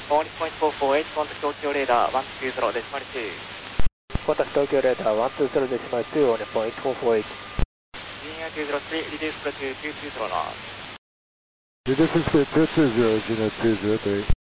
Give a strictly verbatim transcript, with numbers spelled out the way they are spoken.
All point four four eight, contact Tokyo radar one two zero decimal two. Contact Tokyo radar one two zero decimal two on point four four eight. Junior two zero three, reduce to two two zero knots. Reduce to two two zero, Junior two zero three.